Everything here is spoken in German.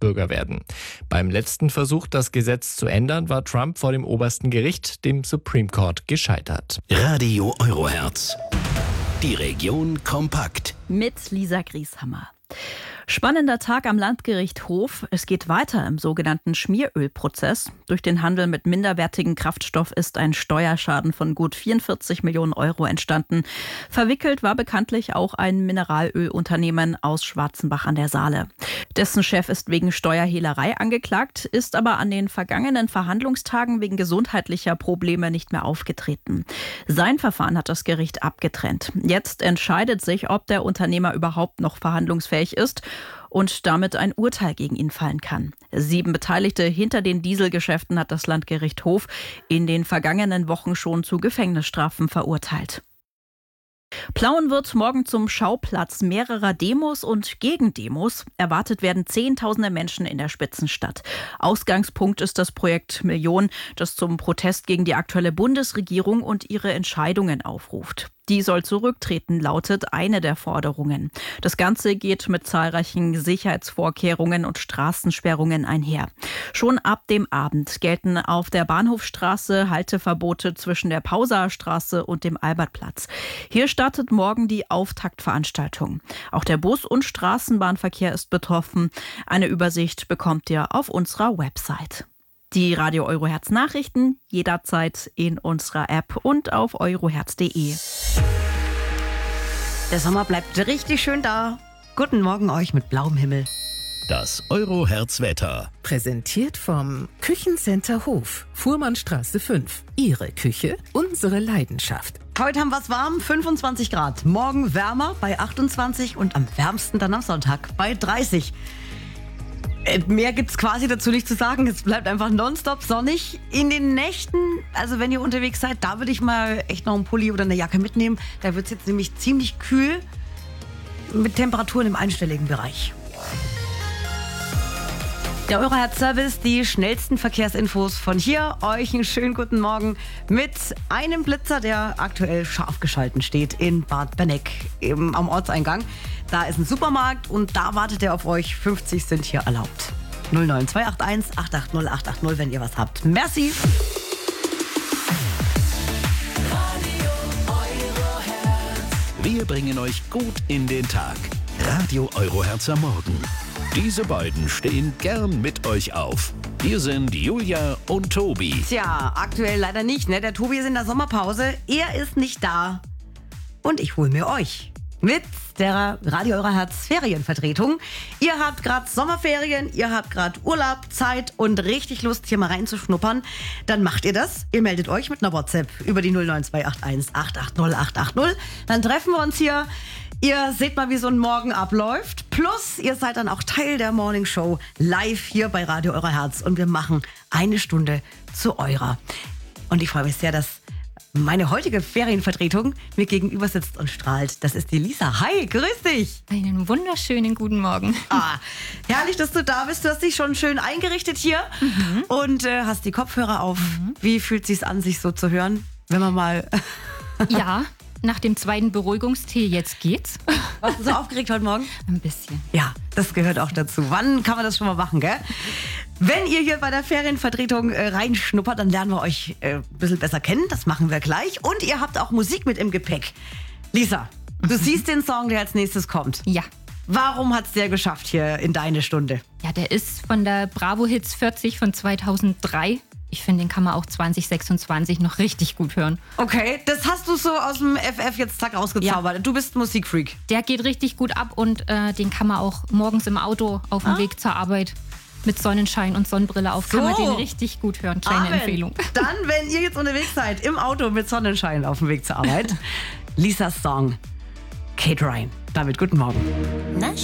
Staatsbürger werden. Beim letzten Versuch, das Gesetz zu ändern, war Trump vor dem obersten Gericht, dem Supreme Court, gescheitert. Radio Euroherz. Die Region kompakt. Mit Lisa Grieshammer. Spannender Tag am Landgericht Hof. Es geht weiter im sogenannten Schmierölprozess. Durch den Handel mit minderwertigem Kraftstoff ist ein Steuerschaden von gut 44 Millionen Euro entstanden. Verwickelt war bekanntlich auch ein Mineralölunternehmen aus Schwarzenbach an der Saale. Dessen Chef ist wegen Steuerhehlerei angeklagt, ist aber an den vergangenen Verhandlungstagen wegen gesundheitlicher Probleme nicht mehr aufgetreten. Sein Verfahren hat das Gericht abgetrennt. Jetzt entscheidet sich, ob der Unternehmer überhaupt noch verhandlungsfähig ist und damit ein Urteil gegen ihn fallen kann. 7 Beteiligte hinter den Dieselgeschäften hat das Landgericht Hof in den vergangenen Wochen schon zu Gefängnisstrafen verurteilt. Plauen wird morgen zum Schauplatz mehrerer Demos und Gegendemos. Erwartet werden Zehntausende Menschen in der Spitzenstadt. Ausgangspunkt ist das Projekt Million, das zum Protest gegen die aktuelle Bundesregierung und ihre Entscheidungen aufruft. Die soll zurücktreten, lautet eine der Forderungen. Das Ganze geht mit zahlreichen Sicherheitsvorkehrungen und Straßensperrungen einher. Schon ab dem Abend gelten auf der Bahnhofstraße Halteverbote zwischen der Pausastraße und dem Albertplatz. Hier startet morgen die Auftaktveranstaltung. Auch der Bus- und Straßenbahnverkehr ist betroffen. Eine Übersicht bekommt ihr auf unserer Website. Die Radio Euroherz Nachrichten jederzeit in unserer App und auf euroherz.de. Der Sommer bleibt richtig schön da. Guten Morgen euch mit blauem Himmel. Das Euroherz-Wetter. Präsentiert vom Küchencenter Hof, Fuhrmannstraße 5. Ihre Küche, unsere Leidenschaft. Heute haben wir es warm, 25 Grad. Morgen wärmer bei 28 und am wärmsten dann am Sonntag bei 30. Mehr gibt's quasi dazu nicht zu sagen. Es bleibt einfach nonstop sonnig. In den Nächten, also wenn ihr unterwegs seid, da würde ich mal echt noch einen Pulli oder eine Jacke mitnehmen. Da wird es jetzt nämlich ziemlich kühl mit Temperaturen im einstelligen Bereich. Der Euroherz-Service, die schnellsten Verkehrsinfos von hier. Euch einen schönen guten Morgen mit einem Blitzer, der aktuell scharf geschalten steht in Bad Benneck am Ortseingang. Da ist ein Supermarkt und da wartet er auf euch. 50 sind hier erlaubt. 09281 880 880, wenn ihr was habt. Merci. Wir bringen euch gut in den Tag. Radio Euroherz am Morgen. Diese beiden stehen gern mit euch auf. Hier sind Julia und Tobi. Tja, aktuell leider nicht, ne? Der Tobi ist in der Sommerpause. Er ist nicht da. Und ich hole mir euch mit der Radio Euroherz Ferienvertretung. Ihr habt gerade Sommerferien, ihr habt gerade Urlaub, Zeit und richtig Lust, hier mal reinzuschnuppern. Dann macht ihr das. Ihr meldet euch mit einer WhatsApp über die 09281 880 880. Dann treffen wir uns hier. Ihr seht mal, wie so ein Morgen abläuft. Plus, ihr seid dann auch Teil der Morning Show live hier bei Radio Euroherz. Und wir machen eine Stunde zu eurer. Und ich freue mich sehr, dass meine heutige Ferienvertretung mir gegenüber sitzt und strahlt. Das ist die Lisa. Hi, grüß dich. Einen wunderschönen guten Morgen. Herrlich, dass du da bist. Du hast dich schon schön eingerichtet hier und hast die Kopfhörer auf. Wie fühlt es sich an, sich so zu hören, wenn man mal... Ja, nach dem zweiten Beruhigungstee, jetzt geht's. Warst du so aufgeregt heute Morgen? Ein bisschen. Ja, das gehört auch dazu. Wann kann man das schon mal machen, gell? Wenn ihr hier bei der Ferienvertretung reinschnuppert, dann lernen wir euch ein bisschen besser kennen. Das machen wir gleich. Und ihr habt auch Musik mit im Gepäck. Lisa, du siehst den Song, der als nächstes kommt. Ja. Warum hat's der geschafft hier in deine Stunde? Ja, der ist von der Bravo Hits 40 von 2003. Ich finde, den kann man auch 2026 noch richtig gut hören. Okay, das hast du so aus dem FF jetzt zack rausgezaubert. Ja. Du bist Musikfreak. Der geht richtig gut ab und den kann man auch morgens im Auto auf dem Weg zur Arbeit mit Sonnenschein und Sonnenbrille auf. Kann man den richtig gut hören. Kleine Empfehlung. Dann, wenn ihr jetzt unterwegs seid, im Auto mit Sonnenschein auf dem Weg zur Arbeit, Lisas Song, Kate Ryan. Damit guten Morgen.